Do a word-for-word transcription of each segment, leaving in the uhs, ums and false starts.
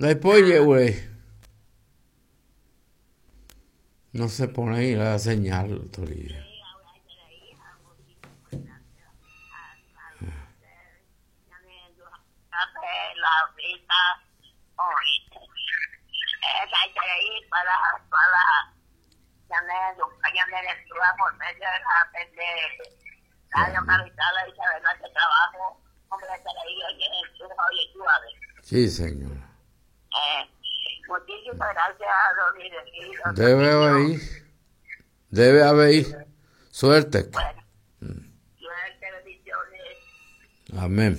Después, güey. No se pone ahí la señal, Torilla. Sí, señor. Muchísimas gracias, Debe haber, debe haber suerte. Bueno, suerte, bendiciones. Amén.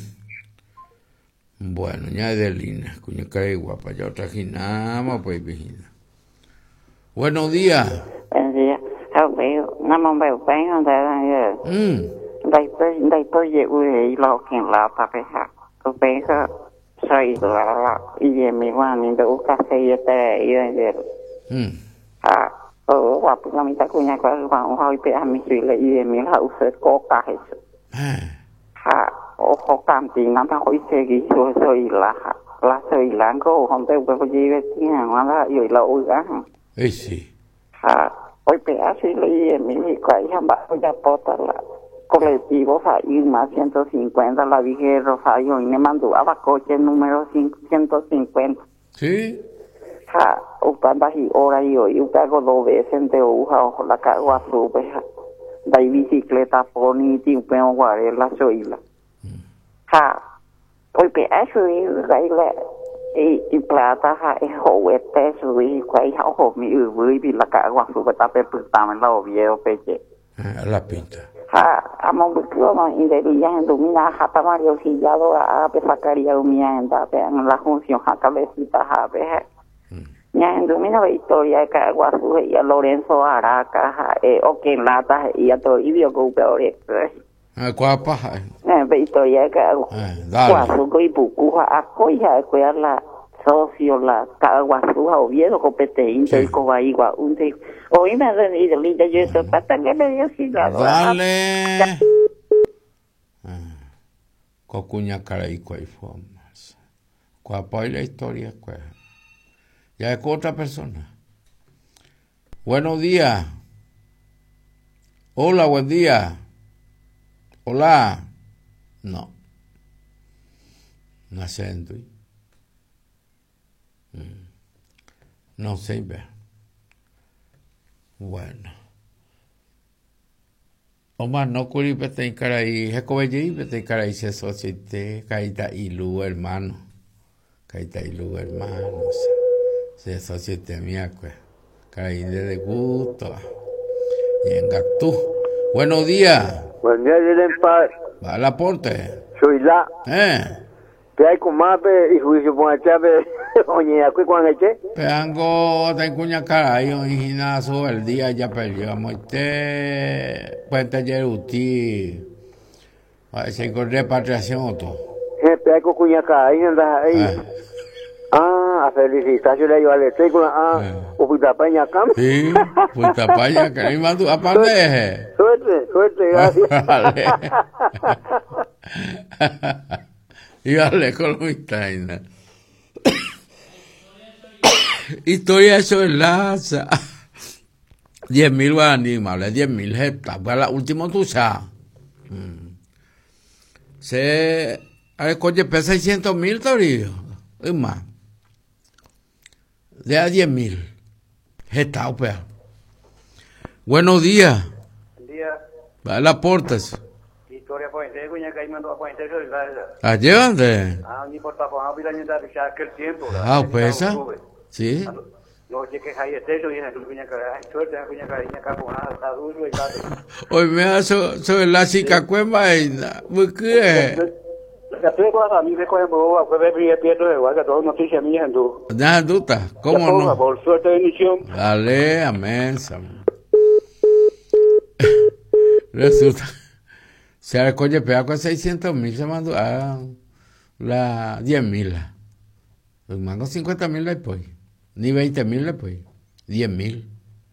Bueno, ya de línea, cuña cara guapa, ya otra ginama, pues vigina. Buenos días. Buenos días. Không biết, năm ông bèo bán không thể là Mm. đây tới đây tới về uy lo kiện là ta phải học. Tôi bé có xây là là ý mình qua mình đủ các xây tệ ý là Mm. à ở qua bữa mình ta cũng nhắc qua vào hồi bé mình suy là ý mình hậu sẽ có cái Ah. ha ở khó cảm tình nó ta hỏi xe cái số xây là là xây là có không biết có gì cái tiếng hàng là rồi là ôi á Eh, sí. ha hoy pe hace leí en mi cual ya bota la colectivo fa y más ciento cincuenta la dije Rosario y me mandó a coche número ciento cincuenta Sí. ha upa baji hora y hoy upa go dos veces de uja o la cago a su beja da bicicleta poni ti upa guare la soila ha hoy pe hace leí la y y plata ha es juguete su y cual ha ho mi u vui bi la cago a su beta pe puta me la oviedo peche Ah, la pinta. ha amo buscó no y de día en domina ha ta mario sillado a pe sacaría un mienda pe en la función ha cabecita ha pe ya en domina la historia que Guasu y a Lorenzo Araca eh o que lata y a todo idio go peore Ah, guapa. eh pe historia que Ah, dale. Guasu go y buku a coya que la socio la Guasu a Oviedo copete inte y coba igual un te hoy me han ido linda yo esto pata que le dio sillado Dale. Ah. Cocuña cara y cuál formas. Guapa y la historia, pues. Ya es con otra persona. Buenos días. Hola, buen día. Hola. No. No acento. Mm. No sé, ve. Bueno. Omar, no curi pete caray, jecobellí pete caray se societe, caita ilu hermano. Caita ilu hermano. Se societe mía, pues. Caray de gusto. Y en Gactú. Buenos días. Buen día, Dios en paz. Va al aporte. Soy la. Eh. Que hay con más y juicio por echar oye, aquí con eche. Peango te cuña caray, un gimnasio el día ya perdió. Moite. Puente Yeruti. Se con repatriación o todo. Gente, hay con cuñaca ahí, anda ahí. Eh. Ah, felicitaciones a yo al estoy con la ah, o puta paña cam. Sí, puta paña, que ni más tú, aparte. Suerte, suerte, gracias. Vale. Y vale, colomista. Historia eso es laza. Diez mil animales, diez mil hectáreas. Para la última tú sabes. Se, a ver, coche, pesa seiscientos mil torillos. Es más. De a diez mil. Hectáreas, pues. Buenos días. Buen día. Va el aportes. Historia Puente, cuñaca ahí mandó a Puente, soy la. ¿Allí dónde? Ah, ni por tapar, no vi la niña de aquel tiempo. Ah, pues esa. Sí. No, che que hay este, yo dije, tú cuñaca, suerte, cuñaca, cuñaca, con nada, duro y tal. Hoy me ha so, so la chica cueva vaina. ¿Por qué? La estoy con a mí me cogen boba, fue ver bien pierdo de igual que todo noticia mía en tu. Nada duda. ¿Cómo no? Por suerte bendición. Dale, amén. Sam. Resulta. Se ha coche pega con seiscientos mil, se mandó a la diez mil. Los mangos cincuenta mil después. Ni veinte mil después. diez mil.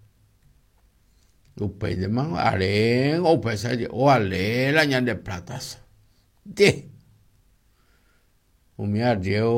Upey de mango, haré, o pesa, o ale, la ñan de platas. De. Un miar,